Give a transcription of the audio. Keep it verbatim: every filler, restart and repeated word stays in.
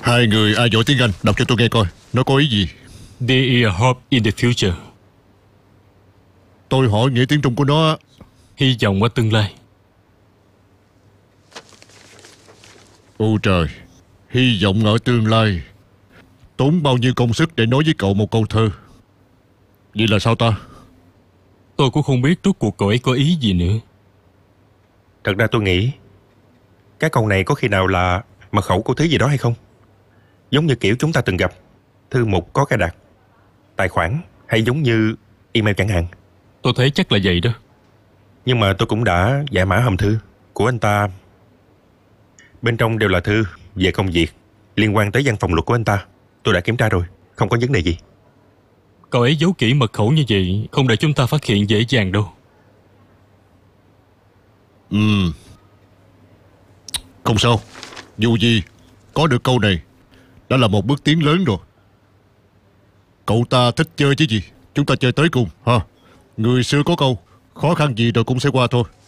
Hai người ai giỏi tiếng Anh, đọc cho tôi nghe coi, nó có ý gì? There is a hope in the future. Tôi hỏi nghĩa tiếng Trung của nó. Hy vọng ở tương lai. Ôi trời, hy vọng ở tương lai. Tốn bao nhiêu công sức để nói với cậu một câu thơ. Vậy là sao ta? Tôi cũng không biết rốt cuộc cậu ấy có ý gì nữa. Thật ra tôi nghĩ cái câu này có khi nào là mật khẩu của thứ gì đó hay không? Giống như kiểu chúng ta từng gặp thư mục có cài đặt tài khoản, hay giống như email chẳng hạn. Tôi thấy chắc là vậy đó. Nhưng mà tôi cũng đã giải mã hòm thư của anh ta. Bên trong đều là thư về công việc liên quan tới văn phòng luật của anh ta. Tôi đã kiểm tra rồi, không có vấn đề gì. Cậu ấy giấu kỹ mật khẩu như vậy không để chúng ta phát hiện dễ dàng đâu. Ừm Không sao. Dù gì, có được câu này đã là một bước tiến lớn rồi. Cậu ta thích chơi chứ gì, chúng ta chơi tới cùng ha. Người xưa có câu, khó khăn gì rồi cũng sẽ qua thôi.